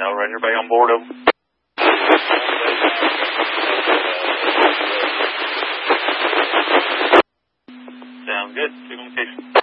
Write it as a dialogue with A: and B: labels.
A: Now, Ranger Bay on board, over. Sounds good. Two communication.